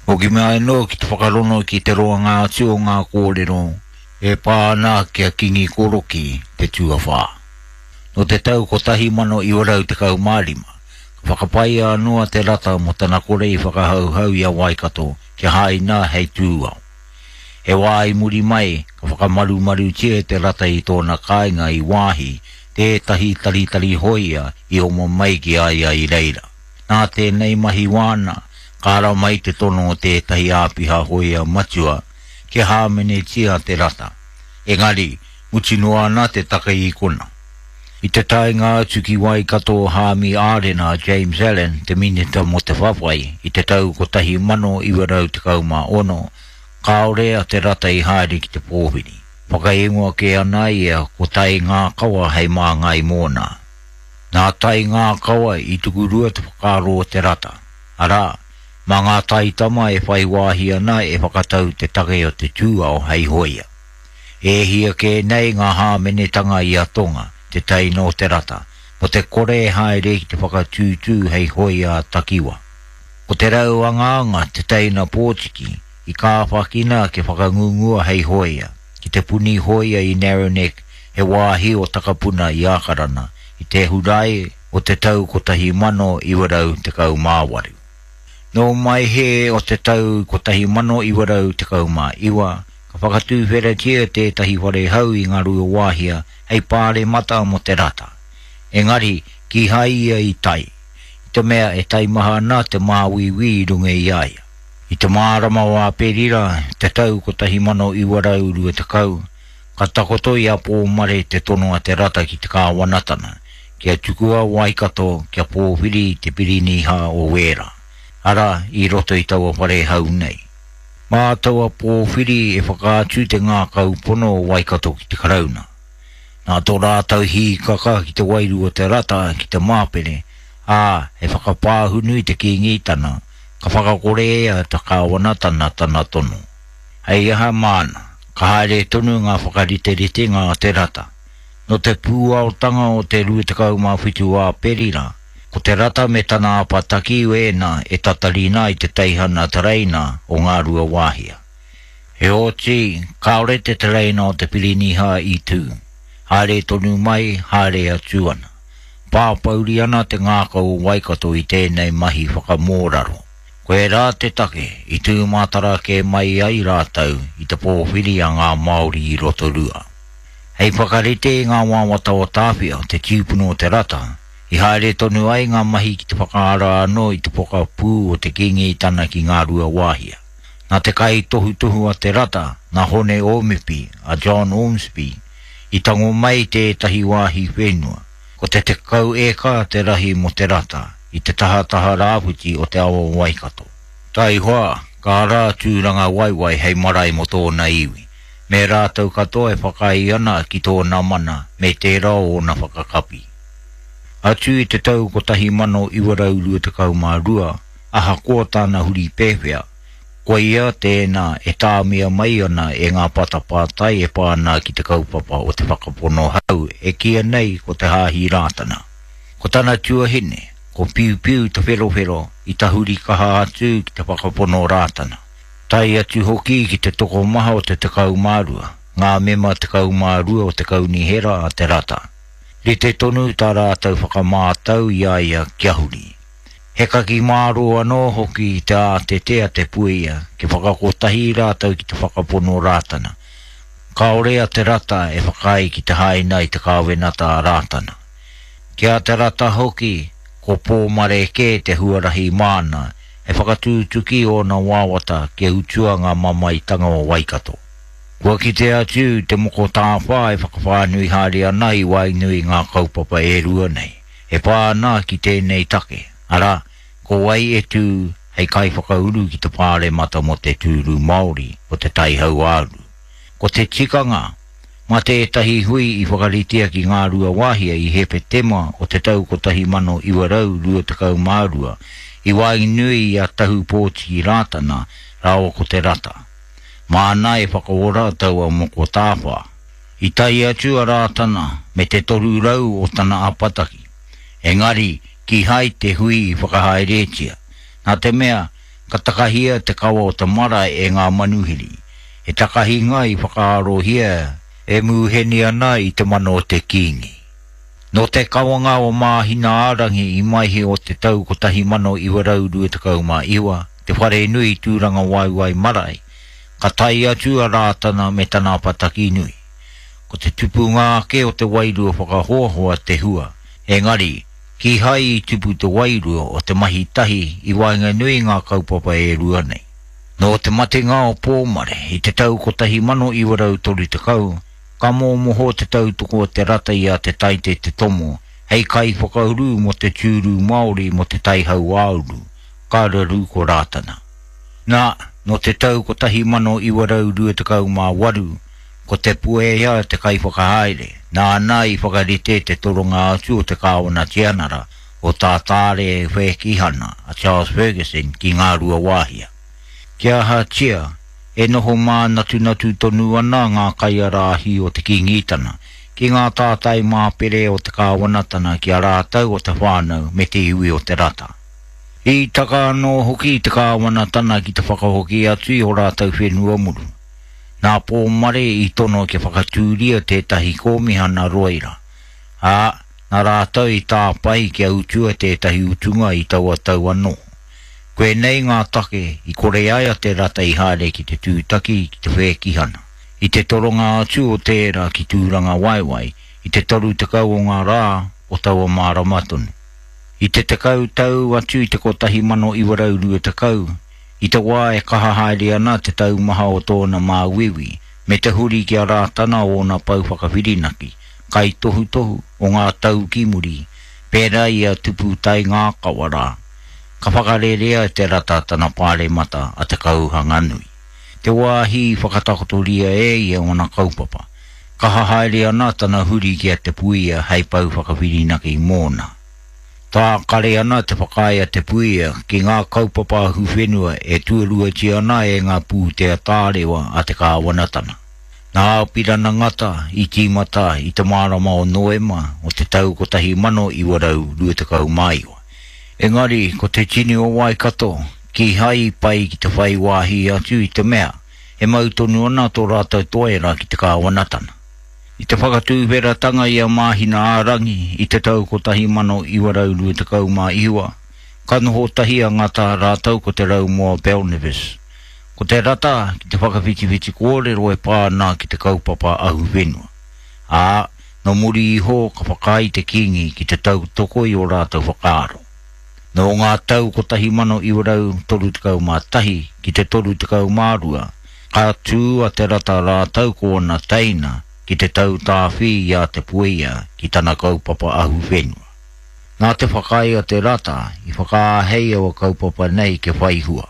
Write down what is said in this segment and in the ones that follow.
O ki mea no ki te whakarono ki te roa ngā tio ngā kōrero, e pāna kia kingi koroki te tuawha. No te tau ko tahi mano i warau te kau mārima, ka whakapai anua te rata mo tana kore i whakahauhau i a Waikato, kia haina hei tūau. E wā i muri mai, ka whakamaru tia te rata i tōna kāinga i wāhi, tētahi tari hoia i omo mai ki aia i reira. Nā tēnei mahi wāna, kāra mai te tono o tētahi āpiha hoia matua, ke hāmene tia te rata. Engari, mutinua ana te taka i kona. I te tainga atu ki Waikato hāmi ārena James Allen, te minita mo te whawai, i te tau ko tahi mano i warau te kauma ono, kaore a te rata i haere ki te pōhiri. Whakaingoa ke ana ia ko tai ngā kawa hei mā ngai mōna. Nā tai ngā kawa i tuku rua te whakaro te rata. Ara, mā ngā tai tama e whai wāhi ana e whakatau te take o te tūao hei hoia. E hia ke nei ngā hāmenetanga i a tonga, te tai no te rata, mo te kore haere ki te whakatūtū hei hoia takiwa. Ko te rau anganga te taina pōtiki, i kā whakina ke whakangungua hei hoia, ki te puni hoia i Narrowneck he wāhi o takapuna i ākarana, i te hurai o te tau ko tahi mano i warau te kau māwaru. No mai he o te tau ko tahi mano i warau te kau mā iwa, ka whakatū wheratia tētahi whare hau i ngā rua wāhia, hei pāre mata mo te rata. Engari, ki haia i tai. I te mea e tai maha nā te māwiwi i runga i aia. I te mārama wā perira, te tau ko tahi mano i warau rua te kau, ka takoto i a pōmare te tono a te rata ki te kāwanatana, kia tukua Waikato kia pōwhiri te piriniha o wera. Ara, i roto i taua whare hau nei. Mā taua pōwhiri e whakaatu te ngā kau pono o Waikato ki te karauna. Nā tō rātau hi kaka ki te wairu o te rata ki te māpere, e whakapāhunu i te kingitana, ka whakakore ea ta kāwanatana tana tono. Hei aha māna, ka haere tonu ngā whakariterite ngā te rata. No te pūaotanga o te rua te kau mawhitu a perira, ko te rata me tana apataki wēna e tatarina i te teihana tereina o ngā rua wāhia. He oti, kaore te tereina o te piriniha i tū. Haere tonu mai, haere atuana. Pāpauri ana te ngākau Waikato i tēnei mahi whakamōraro. Koe rā te take, i tū mātara ke mai ai rātau i te pōwhiri a ngā Māori i Rotorua. Hei whakarete ngā wāwata o tāwhia, te tiupuno o te rata, i haere tonu ai ngā mahi ki te whakaara anō i te pokapū o te kingi tana ki ngā rua wāhia. Nā te kai tohu a te rata, nā hone Omipi a John Ormsby, i tango mai tētahi wāhi whenua, ko te kau eka te rahi mo te rata, i te taha rāputi o te awa Waikato. Tai hoa, ka rā tūranga waiwai hei marai mo tōna iwi, me rātau katoa e whakai ana ki tōna mana me te rao o na whakakapi. Atu i te tau ko tahi mano i warau rua te kau mā rua, aha kua tāna huri pēwhea, ko ia tēnā e tāmia mai ana e ngā patapātai e pāna ki te kaupapa o te whakapono hau e kia nei ko te hāhi rātana. Ko tāna tuahine, ko piu te whero i tahuri kaha atu ki te whakapono rātana. Tai atu hoki ki te toko maha o te kau mārua, ngā mema te kau mārua o te kau nihera a te rata. Ri te tonu tā rātau whakamātau i aia kia huri. He kaki māro anō hoki i te ātetea te puia, ke whakakotahi rātau ki te whakapono rātana. Kaorea te rata e whakai ki te haina i te kāwenata rātana. Kia te rata hoki, ko pōmare ke te huarahi māna, e whakatūtuki o na wāwata ke utua ngā mamaitanga o Waikato. Kua ki te atu te moko tāwha e whakawhānui haere ana i wainui ngā kaupapa e rua nei. E pāna ki tēnei take. Ara, ko wai e tū hei kai whakauru ki te pāre mata mo te tūru Māori o te taihau aru. Ko te tikanga, ma tētahi hui i whakaritea ki ngā rua wāhia i hepe tema o te tau ko tahi mano i warau rua te kau mārua, i wai nui i a tahu pōti i rātana, rāua ko te rata. Māna e whakaora taua mo ko tāwha. I tai atu a rātana me te toru rau o tana apataki. Engari, ki hai te hui i whakahaeretia. Nā te mea, ka takahia te kawa o te mara e ngā manuhiri. E takahinga I whakaarohia e muheni ana I te mano o te kingi. No te kawanga o māhina arangi I maihe o te tau ko tahi mano I warau 20 te whare nui tūranga waiwai marae, ka tai atu a rātana me tana pataki nui. Ko te tupu ngāke o te wairua whakahoahoa te hua, engari, ki hai I tupu te wairua o te mahi tahi I wainga nui ngā kaupapa e rua nei. No te mate ngā o pōmare I te tau ko tahi mano I warau 30, ka moho te tau toko o te rata I a te taite te tomo, hei kai whakauru mo te tūru Māori mo te taihau auru, ka raru ko rātana. Nā, no te tau ko tahi mano I warau 28, ko te puea te kai whakahaere, nā nai whakarite te toronga atu o te kāwana tianara o tātāre whekihana a Charles Ferguson ki ngā rua wāhia. Kia hatia, e noho mā natu tonu ana ngā kaiarahi o te kingitana, ki ngā tātai mā pere o te kāwanatana ki a rātau o te whānau me te iwi o te rata. I taka anō hoki te kāwanatana ki te whakahoki atu I o rātau whenua muru. Nā pōmare I tono ke whakatūria tētahi kōmihana roira. Nā rātau I tāpai ki a utua tētahi utunga I taua tau anō. Koe nei ngā take I kore aia te rata I haere ki te tūtaki ki te whekihana. I te toronga atu o tērā ki tūranga waiwai, I te toru te kau o ngā rā o taua māramatunu. I te kau tau atu I te kotahi mano I warau 20, I te wā e kahahaere ana te tau maha o tōna māwiwi, me te huri ki a rātana o ngā pau whakawhirinaki, kai tohu o ngā tau kimuri, pēra I a tupu tai ngā kawara. Ka whakarerea te rata tana pāre mata a te kauhanga nui. Te wāhi whakatakotoria I a ona kaupapa. Ka hahaere ana tana huri ki a te puia hei pau whakawhirinaki mōna. Tā kare ana te whakaia te puia ki ngā kaupapa huwhenua e tuarua ti ana e ngā pū te atārewa a te kāwanatana. Nā pirana ngata I tīmata I te marama o Noema o te tau ko tahi mano I warau 20 maiwa. Engari, ko te tini o Waikato, ki hai pai ki te whai wāhi atu I te mea, e mautonu ana tō rātau toera ki te kāwanatana. I te whakatūweratanga I a māhina ārangi I te tau ko tahi mano I warau 20 maiwa, ka noho tahi a ngata rātau ko te rau moa Belnevis. Ko te rata ki te whakawhiti kōrero e pāna ki te kaupapa ahu whenua. No muri iho ka whakai te kingi ki te tau toko I o rātau whakaaro. No ngā tau ko tahi mano I warau 31 ki te 32, ka tū a te rata rātau ko ona teina ki te tau tāwhi I a te puia ki tana kaupapa ahu whenua. Nā te whakai a te rata I whakaahei o kaupapa nei ke whaihua.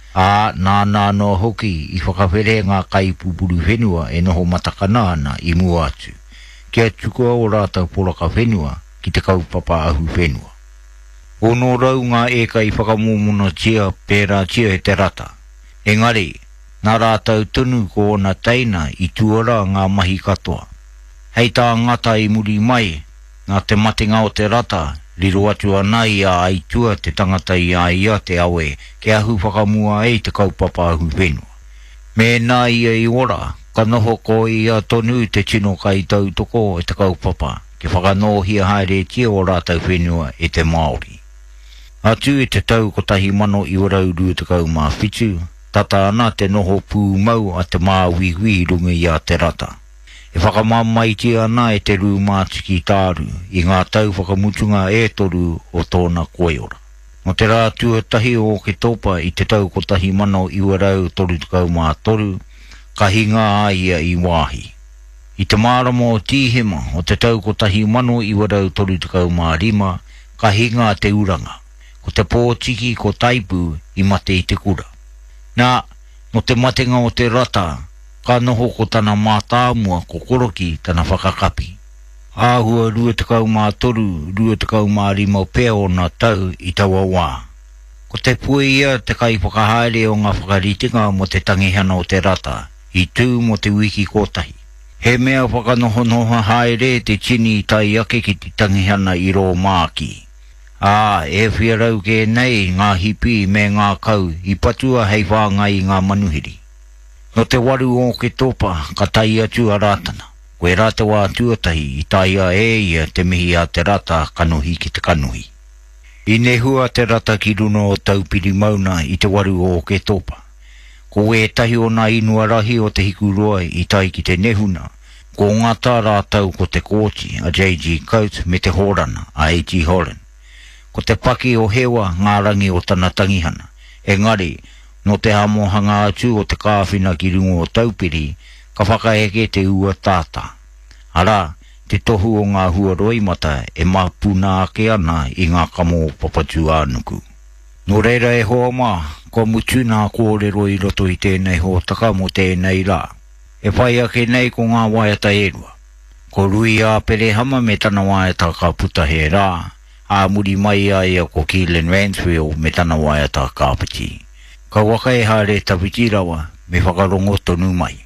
Nā no hoki I whakawhere ngā kai pupuru whenua e noho matakana ana I mua atu. Kia tukua o rātau poraka whenua ki te kaupapa ahu whenua. Ono rau ngā eka I whakamūmuna tia pērā tia e te rata. Engari, nā rātau tunu ko ona teina I tuara ngā mahi katoa. Hei tā ngata I muri mai, nā te matinga o te rata, riro atu ana I a aitua te tangata I a ia te awe, ke ahu whakamua te kaupapa ahu whenua. Me nā ia I ora, ka noho ko I a tonu te tino kai tau toko te kaupapa, ke whakanohia haere tia o rātau whenua te Māori. Atu te tau ko tahi mano I warau 27, tata ana te noho pū mau a te māwiwi runga I a te rata. E whakamamaiti ana te rūmātiki tāru I ngā tau whakamutunga toru o tōna koeora. No te rā tuatahi o ke topa I te tau ko tahi mano I warau 33, ka hinga aia I wāhi. I te mārama o tīhema o te tau ko tahi mano I warau 35, ka hinga te uranga. Ko te pōtiki ko taipu I mate I te kura. Nā, no te matenga o te rata, ka noho ko tana mātāmua ko koroki tana whakakapi. Āhua 23, 25 pēr o nā tau I taua wā. Ko te puia te kai whakahaere o ngā whakaritinga mo te tangihana o te rata, I tū mo te wiki kotahi. He mea whakanoho noha haere te tini I tai ake ki te tangihana I rō māki. E whiarau ke nei ngā hipi me ngā kau I patua hei whāngai ngā manuhiri. No te waru o ke topa ka tai atu a rātana. Koe rata wā tuatahi I taia ia te mihi a te rata kanuhi ki te kanuhi. I nehua te rata ki runo o taupiri mauna I te waru o ke topa. Ko e tahi o nā inua rahi o te hikurua I tai ki te nehuna. Ko ngata rātau ko te kōti a J.G. Coates me te hōrana a A.G. Holland. Ko te paki o hewa ngā rangi o tana tangihana. Engari, no te hamohanga atu o te kāwhina ki rungo o taupiri, ka whakaeke te ua tāta. Ara, te tohu o ngā hua roimata e mapuna ake ana I ngā kamo papatu ānuku. No reira e hoa mā, ko mutu nā kōrero I roto I tēnei ho taka mo tēnei rā. E whai ake nei ko ngā waiata erua. Ko rui a pere hama me tana waiata ka puta he rā. A muri mai ia ko Keelan Ransfield me tana waiata ka pati. Ka waka e hare tawiti rawa me whakarongo tonu mai.